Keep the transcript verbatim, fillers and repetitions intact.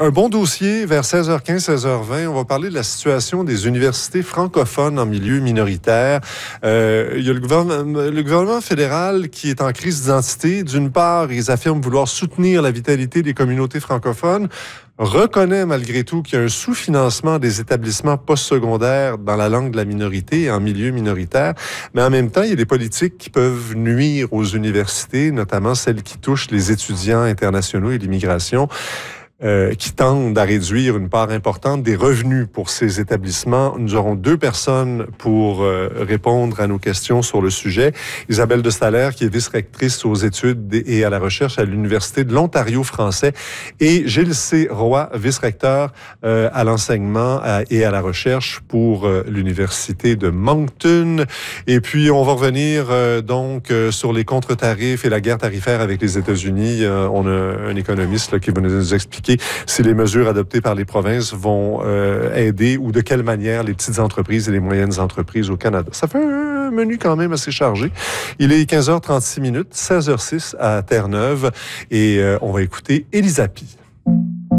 Un bon dossier vers seize heures quinze, seize heures vingt. On va parler de la situation des universités francophones en milieu minoritaire. Euh, il y a le gouvernement, le gouvernement fédéral qui est en crise d'identité. D'une part, ils affirment vouloir soutenir la vitalité des communautés francophones, reconnaît malgré tout qu'il y a un sous-financement des établissements postsecondaires dans la langue de la minorité et en milieu minoritaire. Mais en même temps, il y a des politiques qui peuvent nuire aux universités, notamment celles qui touchent les étudiants internationaux et l'immigration. Euh, qui tendent à réduire une part importante des revenus pour ces établissements. Nous aurons deux personnes pour euh, répondre à nos questions sur le sujet. Isabelle de Staller, qui est vice-rectrice aux études et à la recherche à l'Université de l'Ontario français, et Gilles C. Roy, vice-recteur euh, à l'enseignement et à la recherche pour euh, l'Université de Moncton. Et puis, on va revenir euh, donc euh, sur les contre-tarifs et la guerre tarifaire avec les États-Unis. Euh, on a un économiste là, qui va nous expliquer si les mesures adoptées par les provinces vont euh, aider ou de quelle manière les petites entreprises et les moyennes entreprises au Canada. Ça fait un menu quand même assez chargé. Il est quinze heures trente-six minutes, seize heures six à Terre-Neuve et euh, on va écouter Élisapie.